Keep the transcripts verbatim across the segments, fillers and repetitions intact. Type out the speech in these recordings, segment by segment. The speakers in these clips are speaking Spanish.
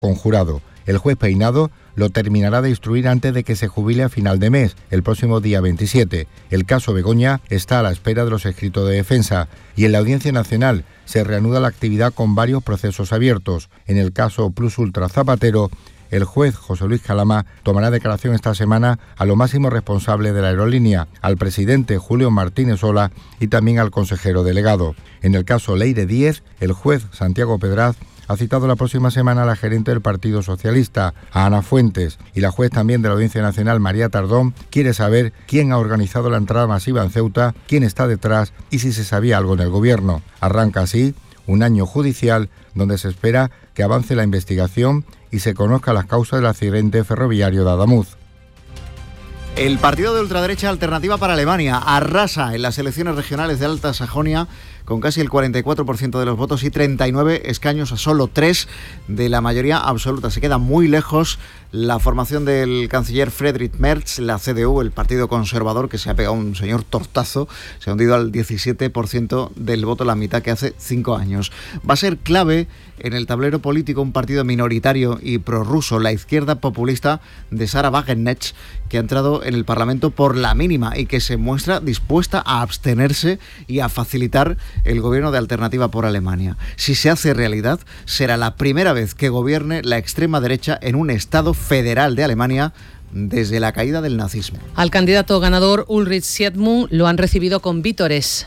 conjurado. El juez Peinado lo terminará de instruir antes de que se jubile a final de mes, el próximo día veintisiete. El caso Begoña está a la espera de los escritos de defensa y en la Audiencia Nacional se reanuda la actividad con varios procesos abiertos. En el caso Plus Ultra Zapatero, el juez José Luis Calama tomará declaración esta semana a los máximos responsables de la aerolínea, al presidente Julio Martínez Sola y también al consejero delegado. En el caso Leire Díez, el juez Santiago Pedraz ha citado la próxima semana a la gerente del Partido Socialista, a Ana Fuentes, y la juez también de la Audiencia Nacional, María Tardón, quiere saber quién ha organizado la entrada masiva en Ceuta, quién está detrás y si se sabía algo en el gobierno. Arranca así un año judicial donde se espera que avance la investigación y se conozcan las causas del accidente ferroviario de Adamuz. El partido de ultraderecha Alternativa para Alemania arrasa en las elecciones regionales de Alta Sajonia con casi el cuarenta y cuatro por ciento de los votos y treinta y nueve escaños a solo tres de la mayoría absoluta. Se queda muy lejos la formación del canciller Friedrich Merz, la C D U, el partido conservador, que se ha pegado un señor tortazo, se ha hundido al diecisiete por ciento del voto, la mitad que hace cinco años. Va a ser clave en el tablero político un partido minoritario y prorruso, la izquierda populista de Sarah Wagenknecht, que ha entrado en el Parlamento por la mínima y que se muestra dispuesta a abstenerse y a facilitar el gobierno de Alternativa por Alemania. Si se hace realidad, será la primera vez que gobierne la extrema derecha en un Estado federal de Alemania desde la caída del nazismo. Al candidato ganador Ulrich Siedmund lo han recibido con vítores.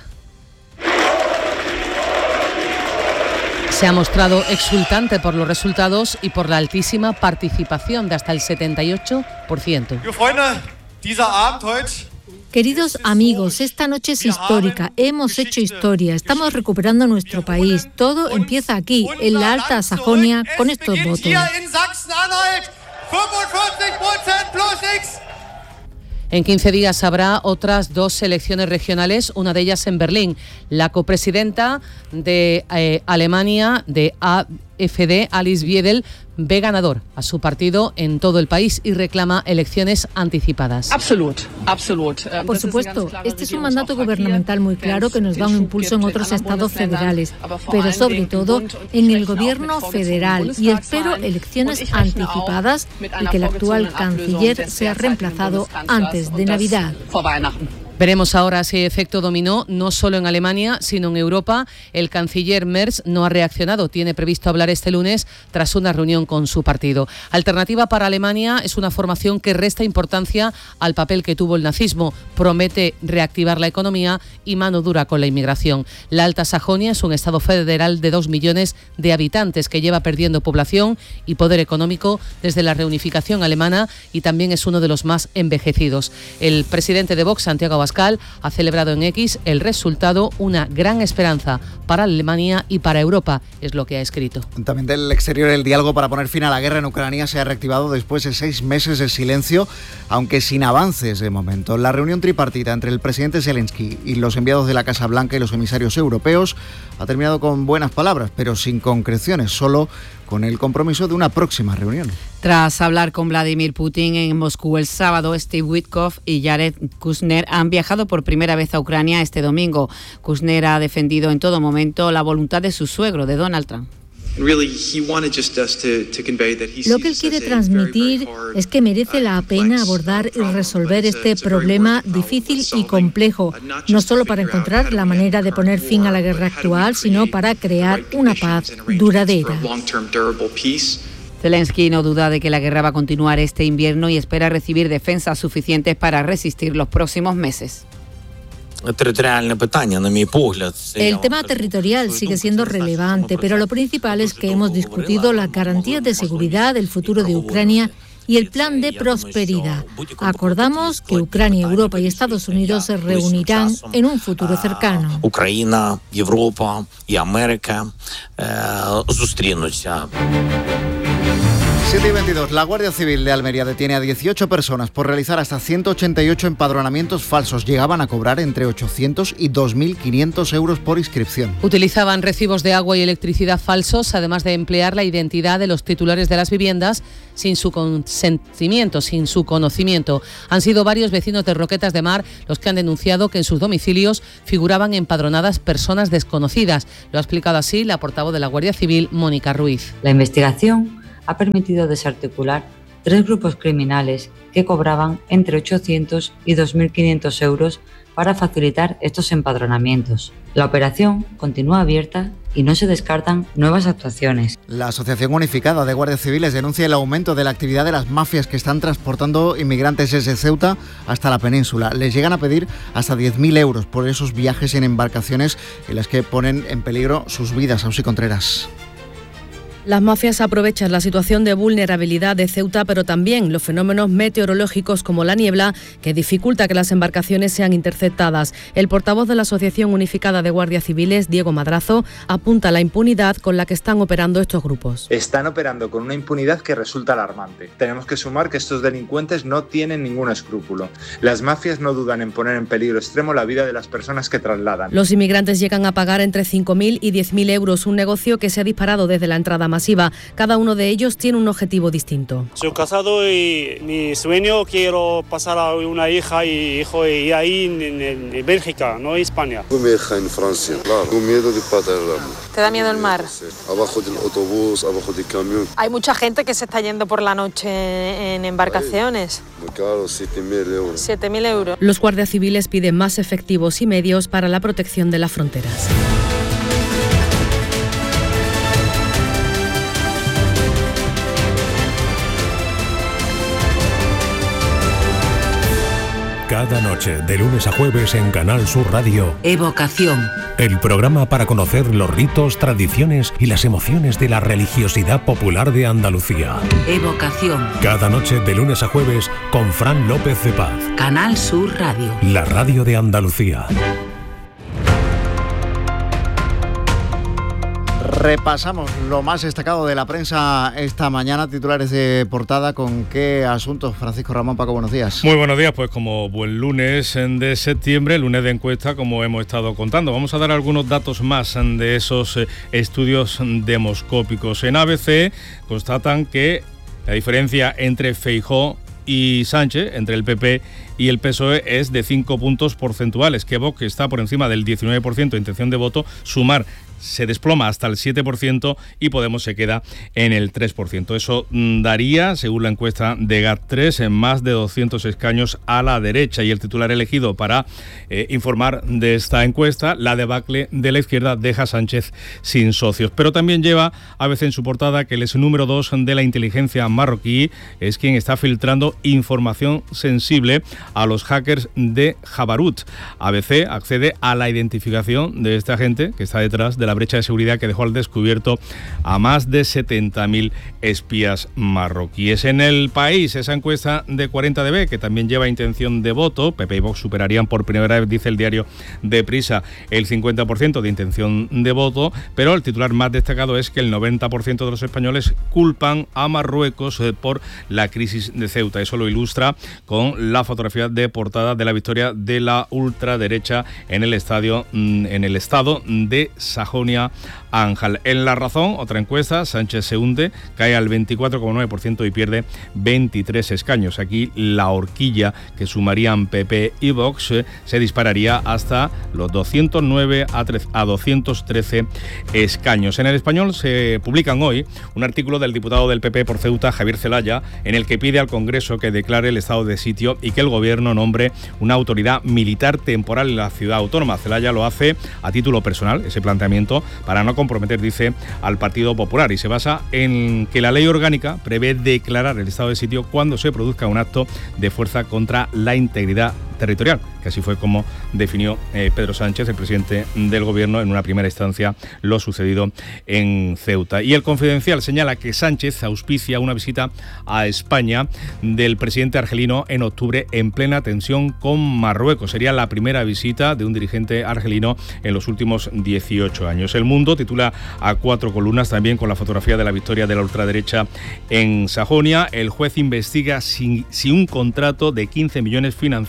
Se ha mostrado exultante por los resultados y por la altísima participación de hasta el setenta y ocho por ciento. Queridos amigos, esta noche es histórica, hemos hecho historia, estamos recuperando nuestro país. Todo empieza aquí, en la Alta Sajonia, con estos votos. En quince días habrá otras dos elecciones regionales, una de ellas en Berlín. La copresidenta de eh, Alemania, de A F D, Alice Weidel, ve ganador a su partido en todo el país y reclama elecciones anticipadas. Absolut, absolut. Por supuesto, este es un mandato gubernamental muy claro que nos da un impulso en otros estados federales, pero sobre todo en el gobierno federal, y espero elecciones anticipadas y que el actual canciller sea reemplazado antes de Navidad. Veremos ahora si hay efecto dominó, no solo en Alemania, sino en Europa. El canciller Merz no ha reaccionado. Tiene previsto hablar este lunes tras una reunión con su partido. Alternativa para Alemania es una formación que resta importancia al papel que tuvo el nazismo. Promete reactivar la economía y mano dura con la inmigración. La Alta Sajonia es un estado federal de dos millones de habitantes que lleva perdiendo población y poder económico desde la reunificación alemana y también es uno de los más envejecidos. El presidente de Vox, Santiago Abascal, ha celebrado en X el resultado, una gran esperanza para Alemania y para Europa, es lo que ha escrito. También del exterior, el diálogo para poner fin a la guerra en Ucrania se ha reactivado después de seis meses de silencio, aunque sin avances de momento. La reunión tripartita entre el presidente Zelensky y los enviados de la Casa Blanca y los emisarios europeos ha terminado con buenas palabras, pero sin concreciones, solo con el compromiso de una próxima reunión. Tras hablar con Vladimir Putin en Moscú el sábado, Steve Witkoff y Jared Kushner han viajado por primera vez a Ucrania este domingo. Kushner ha defendido en todo momento la voluntad de su suegro, de Donald Trump. Lo que él quiere transmitir es que merece la pena abordar y resolver este problema difícil y complejo, no solo para encontrar la manera de poner fin a la guerra actual, sino para crear una paz duradera. Zelensky no duda de que la guerra va a continuar este invierno y espera recibir defensas suficientes para resistir los próximos meses. El tema territorial sigue siendo relevante, pero lo principal es que hemos discutido las garantías de seguridad, el futuro de Ucrania y el plan de prosperidad. Acordamos que Ucrania, Europa y Estados Unidos se reunirán en un futuro cercano. Ucrania, Europa y América зустрінуться. siete y veintidós. La Guardia Civil de Almería detiene a dieciocho personas por realizar hasta ciento ochenta y ocho empadronamientos falsos. Llegaban a cobrar entre ochocientos y dos mil quinientos euros por inscripción. Utilizaban recibos de agua y electricidad falsos, además de emplear la identidad de los titulares de las viviendas sin su consentimiento, sin su conocimiento. Han sido varios vecinos de Roquetas de Mar los que han denunciado que en sus domicilios figuraban empadronadas personas desconocidas. Lo ha explicado así la portavoz de la Guardia Civil, Mónica Ruiz. La investigación ha permitido desarticular tres grupos criminales que cobraban entre ochocientos y dos mil quinientos euros para facilitar estos empadronamientos. La operación continúa abierta y no se descartan nuevas actuaciones. La Asociación Unificada de Guardias Civiles denuncia el aumento de la actividad de las mafias que están transportando inmigrantes desde Ceuta hasta la península. Les llegan a pedir hasta diez mil euros por esos viajes en embarcaciones en las que ponen en peligro sus vidas. Ausi Contreras. Las mafias aprovechan la situación de vulnerabilidad de Ceuta, pero también los fenómenos meteorológicos como la niebla, que dificulta que las embarcaciones sean interceptadas. El portavoz de la Asociación Unificada de Guardias Civiles, Diego Madrazo, apunta a la impunidad con la que están operando estos grupos. Están operando con una impunidad que resulta alarmante. Tenemos que sumar que estos delincuentes no tienen ningún escrúpulo. Las mafias no dudan en poner en peligro extremo la vida de las personas que trasladan. Los inmigrantes llegan a pagar entre cinco mil y diez mil euros, un negocio que se ha disparado desde la entrada masiva. Cada uno de ellos tiene un objetivo distinto. Soy casado y mi sueño quiero pasar a una hija y hijo y ahí en, en, en Bélgica, no en España. Con mi hija en Francia, claro, con miedo de patar. ¿Te da miedo el mar? Sí. Abajo del autobús, abajo del camión. Hay mucha gente que se está yendo por la noche en embarcaciones. Muy caro, siete mil euros. siete mil euros. Los guardias civiles piden más efectivos y medios para la protección de las fronteras. Cada noche, de lunes a jueves en Canal Sur Radio. Evocación. El programa para conocer los ritos, tradiciones y las emociones de la religiosidad popular de Andalucía. Evocación. Cada noche, de lunes a jueves, con Fran López de Paz. Canal Sur Radio. La radio de Andalucía. Repasamos lo más destacado de la prensa esta mañana, titulares de portada. ¿Con qué asuntos? Francisco Ramón, Paco, buenos días. Muy buenos días, pues como buen lunes de septiembre, lunes de encuesta, como hemos estado contando. Vamos a dar algunos datos más de esos estudios demoscópicos. En A B C constatan que la diferencia entre Feijóo y Sánchez, entre el P P y el P S O E, es de cinco puntos porcentuales, que Vox está por encima del diecinueve por ciento de intención de voto, Sumar se desploma hasta el siete por ciento y Podemos se queda en el tres por ciento. Eso daría, según la encuesta de GAT tres, en más de doscientos escaños a la derecha. Y el titular elegido para eh, informar de esta encuesta, la debacle de la izquierda deja a Sánchez sin socios. Pero también lleva a veces en su portada que el ex número dos de la inteligencia marroquí es quien está filtrando información sensible a los hackers de Jabarut. A B C accede a la identificación de esta gente que está detrás de la brecha de seguridad que dejó al descubierto a más de setenta mil espías marroquíes. En El País, esa encuesta de cuarenta D B, que también lleva intención de voto, P P y Vox superarían por primera vez, dice el diario Deprisa, el cincuenta por ciento de intención de voto, pero el titular más destacado es que el noventa por ciento de los españoles culpan a Marruecos por la crisis de Ceuta. Eso lo ilustra con la fotografía de portada de la victoria de la ultraderecha en el estadio, en el estado de Sajonia Anhalt. En La Razón, otra encuesta, Sánchez se hunde, cae al veinticuatro coma nueve por ciento y pierde veintitrés escaños. Aquí la horquilla que sumarían P P y Vox eh, se dispararía hasta los doscientos nueve a doscientos trece escaños. En El Español se publican hoy un artículo del diputado del P P por Ceuta, Javier Celaya, en el que pide al Congreso que declare el estado de sitio y que el Gobierno nombre una autoridad militar temporal en la ciudad autónoma. Celaya lo hace a título personal, ese planteamiento, para no comprometer, dice, al Partido Popular, y se basa en que la ley orgánica prevé declarar el estado de sitio cuando se produzca un acto de fuerza contra la integridad territorial, que así fue como definió eh, Pedro Sánchez, el presidente del Gobierno, en una primera instancia lo sucedido en Ceuta. Y El Confidencial señala que Sánchez auspicia una visita a España del presidente argelino en octubre en plena tensión con Marruecos. Sería la primera visita de un dirigente argelino en los últimos dieciocho años. El Mundo titula a cuatro columnas también con la fotografía de la victoria de la ultraderecha en Sajonia. El juez investiga si, si un contrato de quince millones financió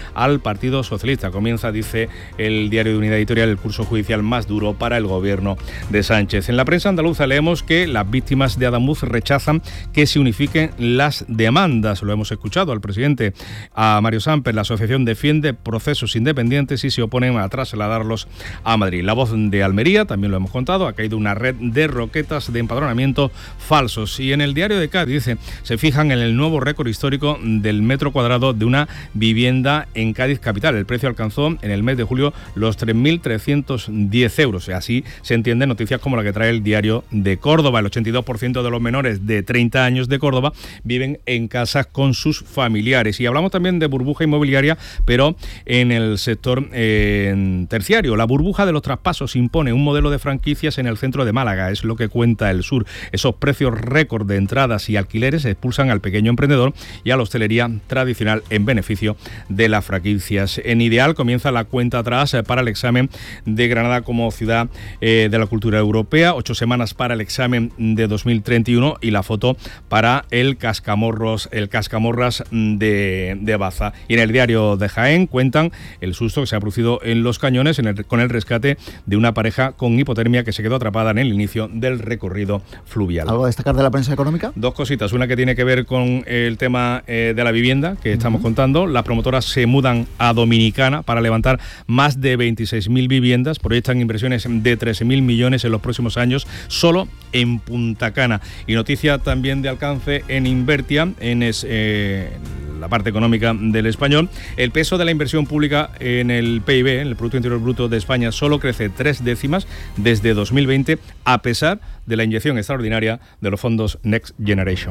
al Partido Socialista. Comienza, dice el diario de Unidad Editorial, el curso judicial más duro para el gobierno de Sánchez. En la prensa andaluza leemos que las víctimas de Adamuz rechazan que se unifiquen las demandas. Lo hemos escuchado al presidente, a Mario Samper. La asociación defiende procesos independientes y se oponen a trasladarlos a Madrid. La Voz de Almería, también lo hemos contado, ha caído una red de roquetas de empadronamiento falsos. Y en el diario de Cádiz dice, se fijan en el nuevo récord histórico del metro cuadrado de una vivienda en Cádiz capital. El precio alcanzó en el mes de julio los tres mil trescientos diez euros. Y así se entienden noticias como la que trae el diario de Córdoba. El ochenta y dos por ciento de los menores de treinta años de Córdoba viven en casas con sus familiares. Y hablamos también de burbuja inmobiliaria, pero en el sector eh, terciario. La burbuja de los traspasos impone un modelo de franquicias en el centro de Málaga, es lo que cuenta El Sur. Esos precios récord de entradas y alquileres expulsan al pequeño emprendedor y a la hostelería tradicional en beneficio de las franquicias. En Ideal comienza la cuenta atrás para el examen de Granada como ciudad eh, de la cultura europea. Ocho semanas para el examen de dos mil treinta y uno y la foto para el Cascamorros, el Cascamorras de, de Baza. Y en el diario de Jaén cuentan el susto que se ha producido en Los Cañones en el, con el rescate de una pareja con hipotermia que se quedó atrapada en el inicio del recorrido fluvial. ¿Algo a destacar de la prensa económica? Dos cositas, una que tiene que ver con el tema eh, de la vivienda que estamos uh-huh. contando. Las promotoras se mudan a Dominicana para levantar más de veintiséis mil viviendas, proyectan inversiones de trece mil millones en los próximos años solo en Punta Cana. Y noticia también de alcance en Invertia, en es, eh, la parte económica del Español. El peso de la inversión pública en el P I B, en el Producto Interior Bruto de España, solo crece tres décimas desde dos mil veinte, a pesar de la inyección extraordinaria de los fondos Next Generation.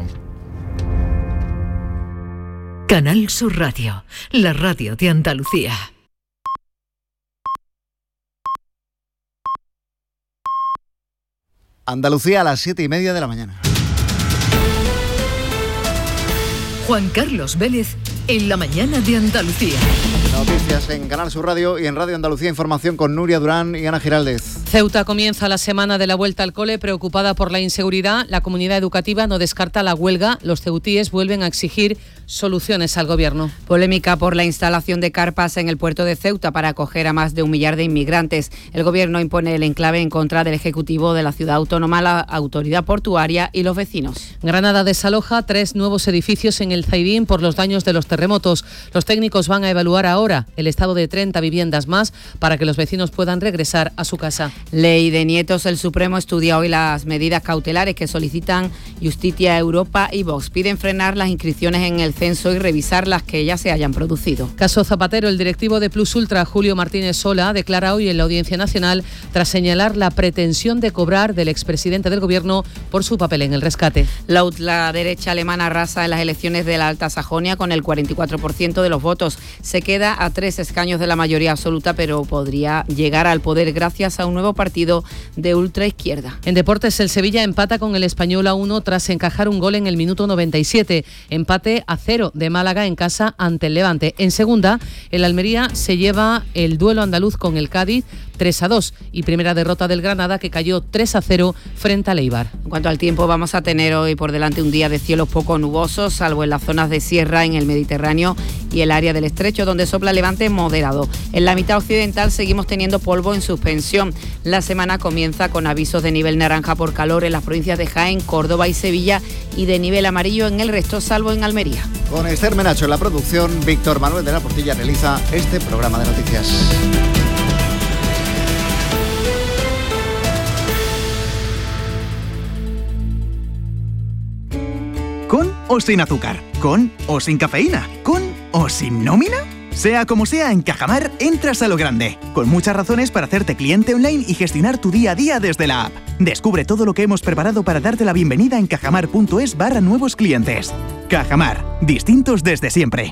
Canal Sur Radio, la radio de Andalucía. Andalucía a las siete y media de la mañana. Juan Carlos Vélez en la mañana de Andalucía. Noticias en Canal Sur Radio y en Radio Andalucía, información con Nuria Durán y Ana Giraldez. Ceuta comienza la semana de la vuelta al cole. Preocupada por la inseguridad, la comunidad educativa no descarta la huelga. Los ceutíes vuelven a exigir soluciones al gobierno. Polémica por la instalación de carpas en el puerto de Ceuta para acoger a más de un millar de inmigrantes. El gobierno impone el enclave en contra del Ejecutivo de la ciudad autónoma, la autoridad portuaria y los vecinos. Granada desaloja tres nuevos edificios en el Zaidín por los daños de los terremotos. Los técnicos van a evaluar ahora el estado de treinta viviendas más para que los vecinos puedan regresar a su casa. Ley de nietos. El Supremo estudia hoy las medidas cautelares que solicitan Justicia Europa y Vox. Piden frenar las inscripciones en el censo y revisar las que ya se hayan producido. Caso Zapatero. El directivo de Plus Ultra, Julio Martínez Sola, declara hoy en la Audiencia Nacional tras señalar la pretensión de cobrar del expresidente del Gobierno por su papel en el rescate. La ultraderecha alemana arrasa en las elecciones de la Alta Sajonia con el cuarenta y cuatro por ciento de los votos. Se queda a tres escaños de la mayoría absoluta, pero podría llegar al poder gracias a un nuevo partido de ultraizquierda. En deportes, el Sevilla empata con el Español a uno tras encajar un gol en el minuto noventa y siete. Empate a cero de Málaga en casa ante el Levante. En segunda, el Almería se lleva el duelo andaluz con el Cádiz tres a dos y primera derrota del Granada, que cayó tres a cero frente al Eibar. En cuanto al tiempo, vamos a tener hoy por delante un día de cielos poco nubosos, salvo en las zonas de sierra, en el Mediterráneo y el área del Estrecho, donde sopla levante moderado. En la mitad occidental seguimos teniendo polvo en suspensión. La semana comienza con avisos de nivel naranja por calor en las provincias de Jaén, Córdoba y Sevilla, y de nivel amarillo en el resto, salvo en Almería. Con Esther Menacho en la producción, Víctor Manuel de la Portilla realiza este programa de noticias. ¿Con o sin azúcar? ¿Con o sin cafeína? ¿Con o sin nómina? Sea como sea, en Cajamar entras a lo grande, con muchas razones para hacerte cliente online y gestionar tu día a día desde la app. Descubre todo lo que hemos preparado para darte la bienvenida en cajamar.es barra nuevos clientes. Cajamar, distintos desde siempre.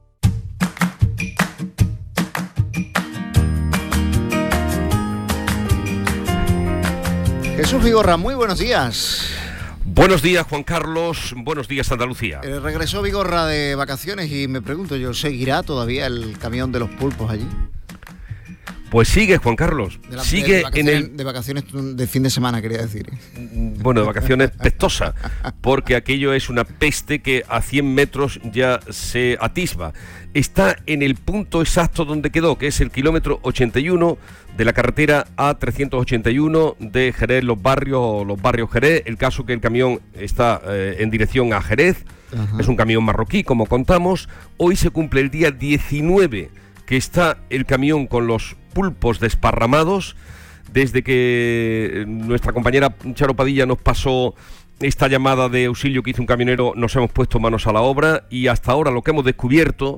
Jesús Vigorra, muy buenos días. Buenos días, Juan Carlos. Buenos días, Andalucía. Eh, regresó Vigorra de vacaciones y me pregunto yo, ¿seguirá todavía el camión de los pulpos allí? Pues sigue, Juan Carlos. De la, sigue de, de en el... De vacaciones de fin de semana, quería decir. Bueno, de vacaciones pestosa, porque aquello es una peste que a cien metros ya se atisba. Está en el punto exacto donde quedó, que es el kilómetro ochenta y uno de la carretera A trescientos ochenta y uno de Jerez, Los Barrios, o Los Barrios Jerez. El caso que el camión está eh, en dirección a Jerez. Ajá. Es un camión marroquí, como contamos. Hoy se cumple el día diecinueve que está el camión con los pulpos desparramados. Desde que nuestra compañera Charo Padilla nos pasó esta llamada de auxilio que hizo un camionero, nos hemos puesto manos a la obra, y hasta ahora lo que hemos descubierto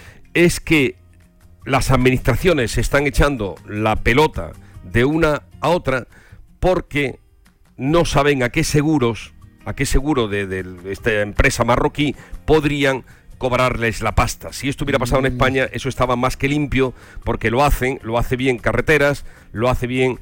es que las administraciones se están echando la pelota de una a otra porque no saben a qué seguros, a qué seguro de, de esta empresa marroquí podrían cobrarles la pasta. Si esto hubiera pasado en España, eso estaba más que limpio, porque lo hacen, lo hace bien Carreteras, lo hace bien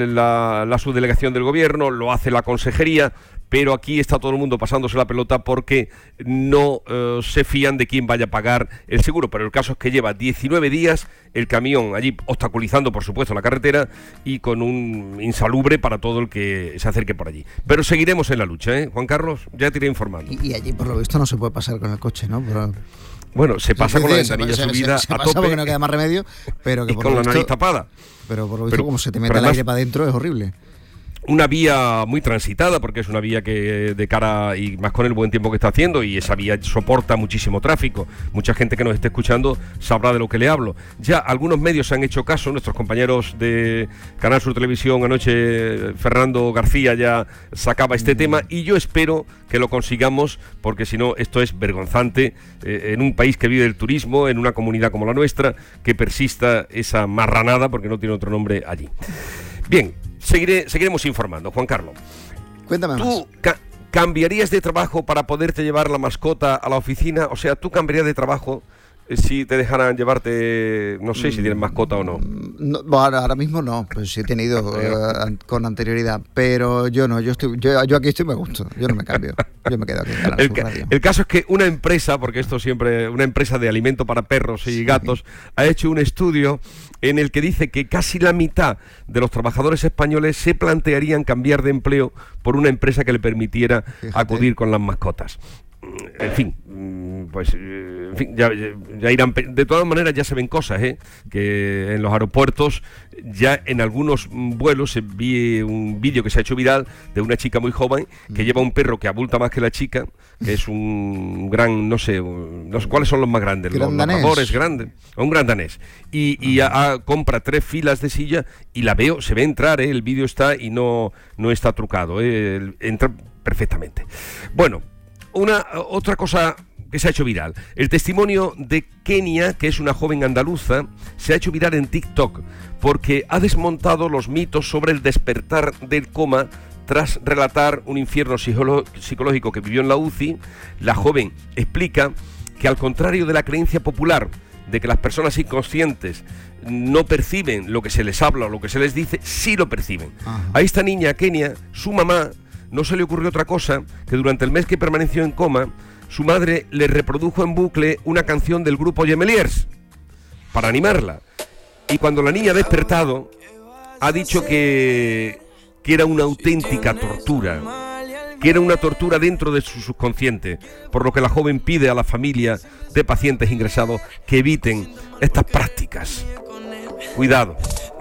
la, la subdelegación del gobierno, lo hace la consejería, pero aquí está todo el mundo pasándose la pelota porque no uh, se fían de quién vaya a pagar el seguro. Pero el caso es que lleva diecinueve días el camión allí obstaculizando, por supuesto, la carretera, y con un insalubre para todo el que se acerque por allí. Pero seguiremos en la lucha, ¿eh, Juan Carlos? Ya te iré informando. Y, y allí, por lo visto, no se puede pasar con el coche, ¿no? Pero... Bueno, se pasa sí, con sí, la ventanilla se, subida se, se a pasa tope, porque no queda más remedio, pero que y por con lo la visto, nariz tapada. Pero por lo visto, pero, como se te mete el aire para adentro, es horrible. Una vía muy transitada, porque es una vía que de cara, y más con el buen tiempo que está haciendo, y esa vía soporta muchísimo tráfico. Mucha gente que nos esté escuchando sabrá de lo que le hablo. Ya algunos medios se han hecho caso, nuestros compañeros de Canal Sur Televisión anoche, Fernando García ya sacaba este mm. tema, y yo espero que lo consigamos, porque si no, esto es vergonzante eh, en un país que vive del turismo, en una comunidad como la nuestra, que persista esa marranada, porque no tiene otro nombre allí. Bien, seguiré, seguiremos informando, Juan Carlos. Cuéntame más. ¿Tú ca- cambiarías de trabajo para poderte llevar la mascota a la oficina? O sea, ¿tú cambiarías de trabajo eh, si te dejaran llevarte, no sé mm, si tienes mascota o no? no ahora, ahora mismo no, pues sí he tenido eh, con anterioridad, pero yo no, yo estoy, yo, yo aquí estoy me gusto, yo no me cambio, yo me quedo aquí en el, ca- el caso es que una empresa, porque esto siempre, una empresa de alimento para perros y sí. gatos, ha hecho un estudio en el que dice que casi la mitad de los trabajadores españoles se plantearían cambiar de empleo por una empresa que le permitiera Fíjate. acudir con las mascotas. En fin, pues en fin, ya, ya irán. De todas maneras ya se ven cosas, ¿eh? Que en los aeropuertos ya en algunos vuelos vi un vídeo que se ha hecho viral de una chica muy joven que lleva un perro que abulta más que la chica, que es un gran, no sé, no sé cuáles son los más grandes, los labradores grandes, un gran danés, y, y a, a, compra tres filas de silla, y la veo, se ve entrar, ¿eh? El vídeo está y no, no está trucado, ¿eh? Entra perfectamente. Bueno, una otra cosa que se ha hecho viral. El testimonio de Kenia, que es una joven andaluza, se ha hecho viral en TikTok porque ha desmontado los mitos sobre el despertar del coma tras relatar un infierno psicolo- psicológico que vivió en la U C I. La joven explica que, al contrario de la creencia popular de que las personas inconscientes no perciben lo que se les habla o lo que se les dice, sí lo perciben. Ajá. A esta niña, Kenia, su mamá, no se le ocurrió otra cosa que durante el mes que permaneció en coma, su madre le reprodujo en bucle una canción del grupo Gemeliers para animarla. Y cuando la niña ha despertado, ha dicho que, que era una auténtica tortura, que era una tortura dentro de su subconsciente, por lo que la joven pide a la familia de pacientes ingresados que eviten estas prácticas. Cuidado.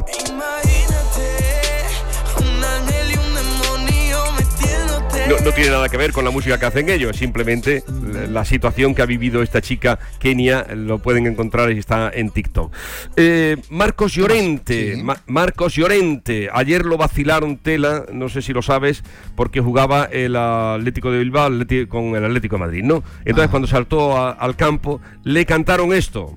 No, no tiene nada que ver con la música que hacen ellos, simplemente la, la situación que ha vivido esta chica Kenia, lo pueden encontrar y está en TikTok. Eh, Marcos Llorente, sí. Ma- Marcos Llorente, ayer lo vacilaron tela, no sé si lo sabes, porque jugaba el Atlético de Bilbao Atleti- con el Atlético de Madrid, ¿no? Entonces ah. cuando saltó a, al campo, le cantaron esto.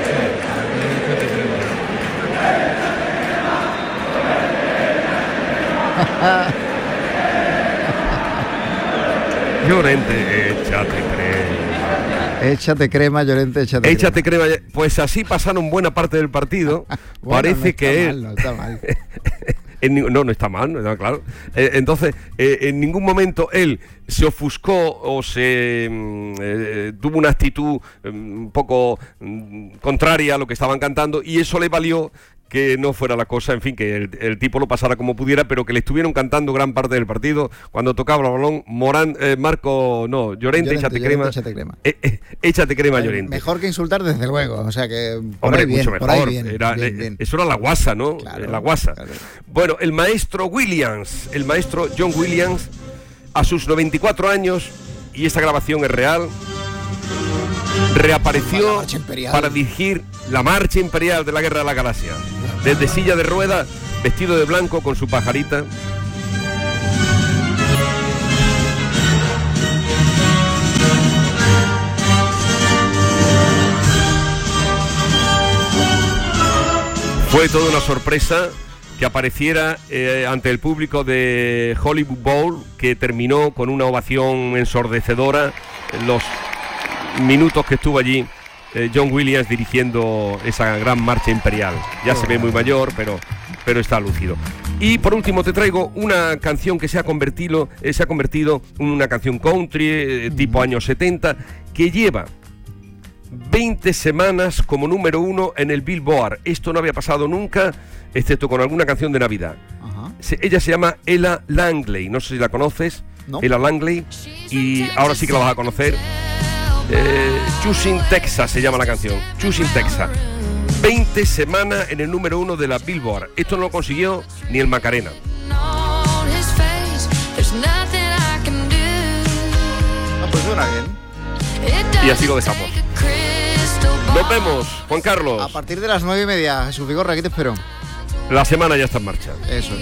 Llorente, échate crema. Échate crema, Llorente, échate, échate crema. crema. Pues así pasaron buena parte del partido. Bueno, Parece no que mal, no está mal. en, no, no está mal, no está claro. Eh, entonces, eh, en ningún momento él se ofuscó o se eh, tuvo una actitud eh, un poco eh, contraria a lo que estaban cantando, y eso le valió que no fuera la cosa, en fin, que el, el tipo lo pasara como pudiera, pero que le estuvieron cantando gran parte del partido cuando tocaba el balón. Morán, eh, Marco, no, Llorente, Llorente échate, Llorente crema, échate crema. Eh, eh, échate crema, eh, Llorente. Mejor que insultar, desde luego, o sea que... Por Hombre, ahí bien, mucho mejor, por ahí bien, era, bien, eh, bien. eso era la guasa, ¿no? Claro, la guasa. Claro. Bueno, el maestro Williams, el maestro John Williams, a sus noventa y cuatro años, y esta grabación es real, reapareció para dirigir la marcha imperial de la Guerra de la Galaxia. Desde silla de ruedas, vestido de blanco con su pajarita. Fue toda una sorpresa que apareciera eh, ante el público de Hollywood Bowl, que terminó con una ovación ensordecedora en los minutos que estuvo allí eh, John Williams dirigiendo esa gran marcha imperial. Ya se ve muy mayor, pero, pero está lúcido. Y por último te traigo una canción que se ha convertido, eh, se ha convertido en una canción country eh, tipo años setenta, que lleva veinte semanas como número uno en el Billboard. Esto no había pasado nunca, excepto con alguna canción de Navidad. Ajá. Se, ella se llama Ella Langley, no sé si la conoces, no. Ella Langley, y ahora sí que la vas a conocer. Eh, Choosing Texas se llama la canción, Choosing Texas. veinte semanas en el número uno de la Billboard. Esto no lo consiguió ni el Macarena. Ah, pues suena bien. Y así lo dejamos. Nos vemos, Juan Carlos. A partir de las nueve y media, Jesús Vigorra, aquí te espero. La semana ya está en marcha. Eso.